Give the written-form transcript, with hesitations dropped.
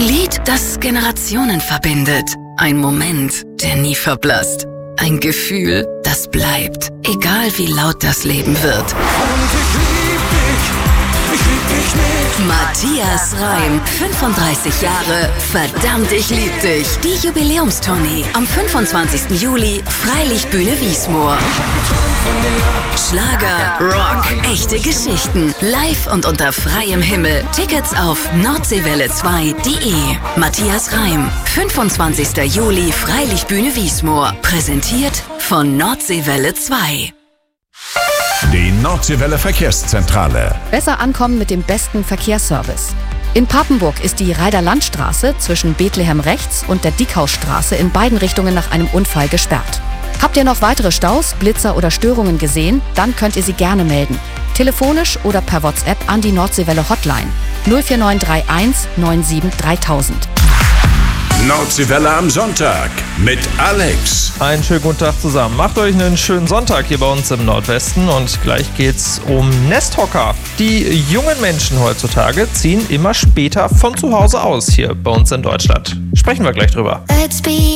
Lied, das Generationen verbindet. Ein Moment, der nie verblasst. Ein Gefühl, das bleibt, egal wie laut das Leben wird. Und ich lieb dich nicht. Matthias Reim, 35 Jahre, verdammt, ich lieb dich. Die Jubiläumstournee am 25. Juli, Freilichtbühne Wiesmoor. Schlager, Rock, echte Geschichten, live und unter freiem Himmel. Tickets auf nordseewelle2.de. Matthias Reim, 25. Juli, Freilichtbühne Wiesmoor. Präsentiert von Nordseewelle 2. Die Nordseewelle Verkehrszentrale. Besser ankommen mit dem besten Verkehrsservice. In Papenburg ist die Reider-Land-Straße zwischen Bethlehem rechts und der Dickhausstraße in beiden Richtungen nach einem Unfall gesperrt. Habt ihr noch weitere Staus, Blitzer oder Störungen gesehen? Dann könnt ihr sie gerne melden. Telefonisch oder per WhatsApp an die Nordseewelle Hotline 04931 97 3000. Nordseewelle am Sonntag mit Alex. Einen schönen guten Tag zusammen. Macht euch einen schönen Sonntag hier bei uns im Nordwesten und gleich geht's um Nesthocker. Die jungen Menschen heutzutage ziehen immer später von zu Hause aus hier bei uns in Deutschland. Sprechen wir gleich drüber.